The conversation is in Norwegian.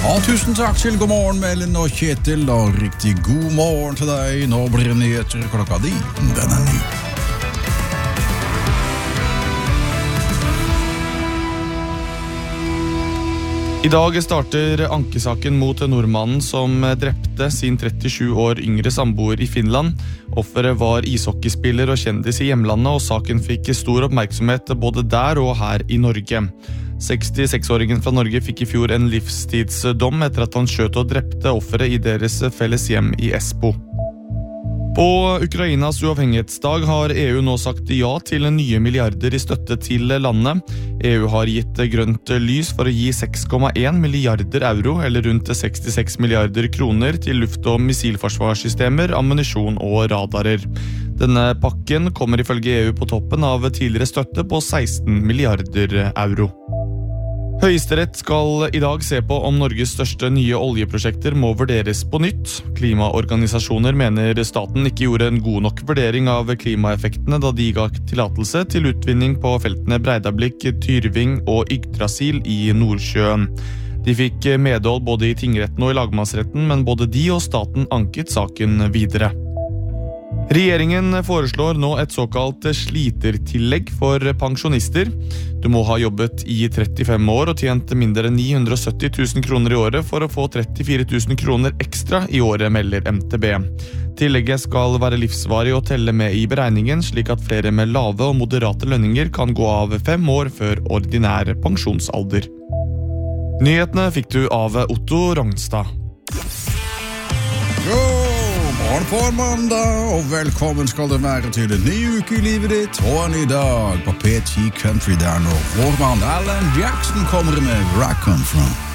Ja, tusen takk til God morgen, Ellen og Kjetil, og riktig god morgen til deg. Nå blir det nyheter klokka 10. Den er 9. I dag starter ankesaken mot nordmannen som drepte sin 37 år yngre samboer i Finland. Offeret var ishockeyspiller og kjendis i hjemlandet, og saken fikk stor oppmerksomhet både der og her i Norge. 66-åringen fra Norge fikk i fjor en livstidsdom etter at han skjøt og drepte offeret i deres felles hjem i Esbo. På Ukrainas uavhengighetsdag har EU nå sagt ja til nye milliarder i støtte til landet. EU har gitt grønt lys for å gi 6,1 milliarder euro, eller rundt 66 milliarder kroner, til luft- og missilforsvarssystemer, ammunisjon og radarer. Denne pakken kommer ifølge EU på toppen av tidligere støtte på 16 milliarder euro. Høyesterett skal i dag se på om Norges største nye oljeprosjekter må vurderes på nytt. Klimaorganisasjoner mener staten ikke gjorde en god nok vurdering av klimaeffektene da de ga tillatelse til utvinning på feltene Breidablikk, Tyrving og Yggdrasil i Nordsjøen. De fikk medhold både i tingretten og i lagmannsretten, men både de og staten anket saken videre. Regjeringen foreslår nå et såkalt slitertillegg for pensjonister. Du må ha jobbet i 35 år og tjent mindre enn 970 000 kroner i året for å få 34 000 kroner ekstra i året, melder MTB. Tillegget skal være livsvarig og telle med i beregningen, slik at flere med lave og moderate lønninger kan gå av 5 år før ordinær pensjonsalder. Nyhetene fikk du av Otto Rognstad. Morgen på mandag, og velkommen skal det være til en ny uke i livet ditt, og en ny dag på P10 Country der nå. Vår mann Alan Jackson kommer med Where I Come From.